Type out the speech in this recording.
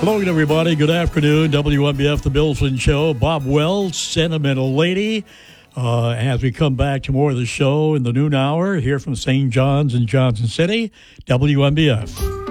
Hello, everybody. Good afternoon. WMBF, The Billson Show. Bob Wells, Sentimental Lady. As we come back to more of the show in the noon hour here from St. John's in Johnson City, WMBF.